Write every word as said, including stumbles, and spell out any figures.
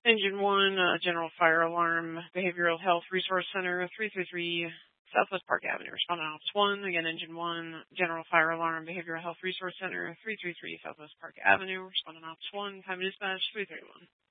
Engine one, uh, General Fire Alarm, Behavioral Health Resource Center, three three three Southwest Park Avenue. Responding Office one, again, Engine one, General Fire Alarm, Behavioral Health Resource Center, three three three Southwest Park Avenue. Responding Office one, time of dispatch, three thirty-one.